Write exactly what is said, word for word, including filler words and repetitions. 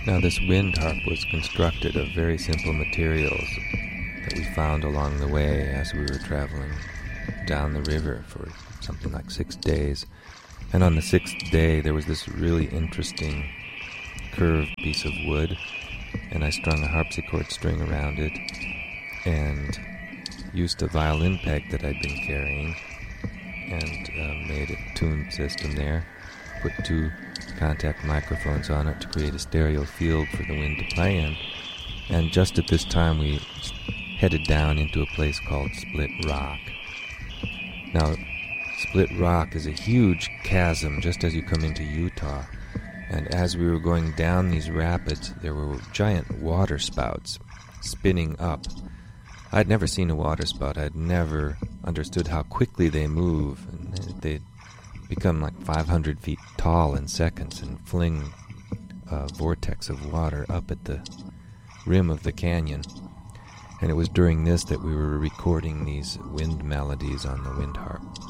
Now, this wind harp was constructed of very simple materials that we found along the way as we were traveling down the river for something like six days. And on the sixth day, there was this really interesting curved piece of wood, and I strung a harpsichord string around it and used a violin peg that I'd been carrying and uh, made a tune system there, put two contact microphones on it to create a stereo field for the wind to play in. And just at this time, we headed down into a place called Split Rock. Now, Split Rock is a huge chasm just as you come into Utah. And as we were going down these rapids, there were giant water spouts spinning up. I'd never seen a water spout. I'd never understood how quickly they move. And they'd become like five hundred feet tall in seconds and fling a vortex of water up at the rim of the canyon. And it was during this that we were recording these wind melodies on the wind harp.